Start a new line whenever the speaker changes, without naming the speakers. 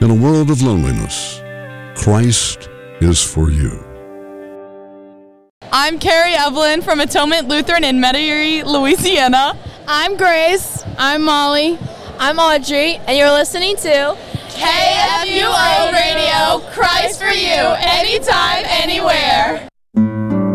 In a world of loneliness, Christ is for you.
I'm Carrie Evelyn from Atonement Lutheran in Metairie, Louisiana.
I'm Grace. I'm Molly.
I'm Audrey, and you're listening to
KFUO Radio, Christ for you, anytime, anywhere.